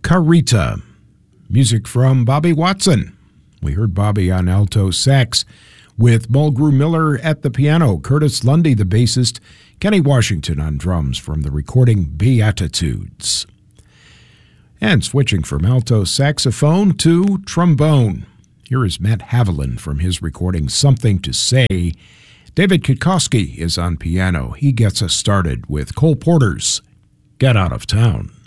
Carita. Music from Bobby Watson. We heard Bobby on alto sax with Mulgrew Miller at the piano, Curtis Lundy, the bassist, Kenny Washington on drums from the recording Beatitudes. And switching from alto saxophone to trombone. Here is Matt Haviland from his recording Something to Say. David Kikoski is on piano. He gets us started with Cole Porter's Get Out of Town.